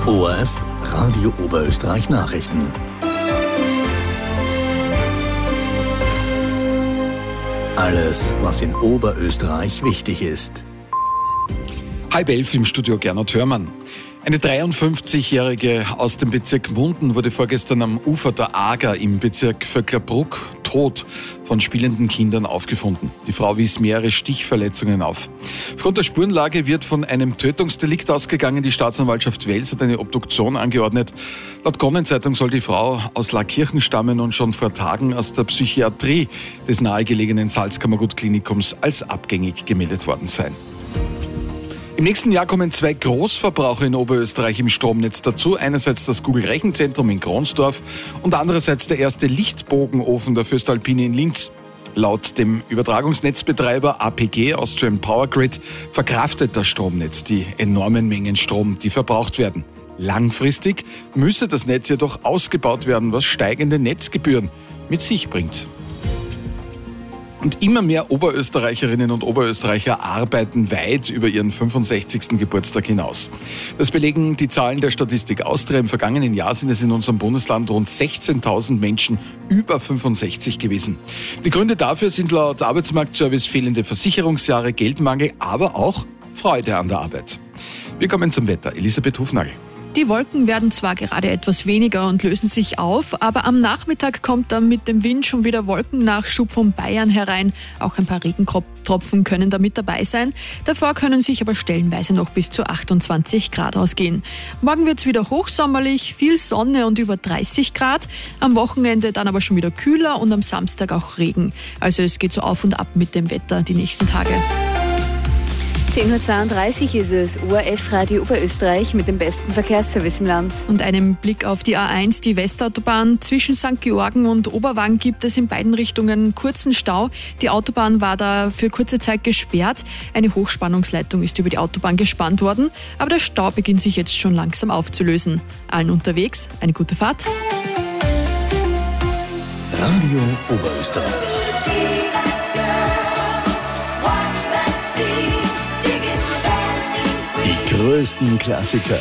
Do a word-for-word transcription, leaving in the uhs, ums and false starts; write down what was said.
O R F Radio Oberösterreich Nachrichten. Alles, was in Oberösterreich wichtig ist. Halb elf im Studio Gernot Hörmann. Eine dreiundfünfzigjährige aus dem Bezirk Munden wurde vorgestern am Ufer der Ager im Bezirk Vöcklerbruck tot von spielenden Kindern aufgefunden. Die Frau wies mehrere Stichverletzungen auf. Aufgrund der Spurenlage wird von einem Tötungsdelikt ausgegangen. Die Staatsanwaltschaft Wels hat eine Obduktion angeordnet. Laut Kronenzeitung soll die Frau aus Laakirchen stammen und schon vor Tagen aus der Psychiatrie des nahegelegenen Salzkammergut-Klinikums als abgängig gemeldet worden sein. Im nächsten Jahr kommen zwei Großverbraucher in Oberösterreich im Stromnetz dazu. Einerseits das Google-Rechenzentrum in Kronsdorf und andererseits der erste Lichtbogenofen der Voestalpine in Linz. Laut dem Übertragungsnetzbetreiber A P G, Austrian Power Grid, verkraftet das Stromnetz die enormen Mengen Strom, die verbraucht werden. Langfristig müsse das Netz jedoch ausgebaut werden, was steigende Netzgebühren mit sich bringt. Und immer mehr Oberösterreicherinnen und Oberösterreicher arbeiten weit über ihren fünfundsechzigsten Geburtstag hinaus. Das belegen die Zahlen der Statistik Austria. Im vergangenen Jahr sind es in unserem Bundesland rund sechzehntausend Menschen über fünfundsechzig gewesen. Die Gründe dafür sind laut Arbeitsmarktservice fehlende Versicherungsjahre, Geldmangel, aber auch Freude an der Arbeit. Wir kommen zum Wetter. Elisabeth Hufnagel. Die Wolken werden zwar gerade etwas weniger und lösen sich auf, aber am Nachmittag kommt dann mit dem Wind schon wieder Wolkennachschub von Bayern herein. Auch ein paar Regentropfen können da mit dabei sein. Davor können sich aber stellenweise noch bis zu achtundzwanzig Grad ausgehen. Morgen wird es wieder hochsommerlich, viel Sonne und über dreißig Grad. Am Wochenende dann aber schon wieder kühler und am Samstag auch Regen. Also es geht so auf und ab mit dem Wetter die nächsten Tage. zehn Uhr zweiunddreißig ist es, O R F Radio Oberösterreich mit dem besten Verkehrsservice im Land. Und einem Blick auf die A eins, die Westautobahn. Zwischen Sankt Georgen und Oberwang gibt es in beiden Richtungen kurzen Stau. Die Autobahn war da für kurze Zeit gesperrt. Eine Hochspannungsleitung ist über die Autobahn gespannt worden. Aber der Stau beginnt sich jetzt schon langsam aufzulösen. Allen unterwegs eine gute Fahrt. Radio Oberösterreich. Die größten Klassiker